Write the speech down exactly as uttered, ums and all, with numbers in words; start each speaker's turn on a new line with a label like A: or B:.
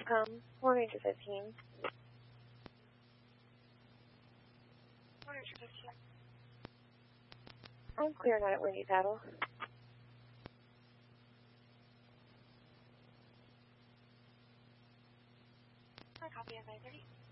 A: com, one Ranger fifteen.
B: one Ranger fifteen.
A: I'm clear not at Windy Paddle.
B: I copy at nine thirty.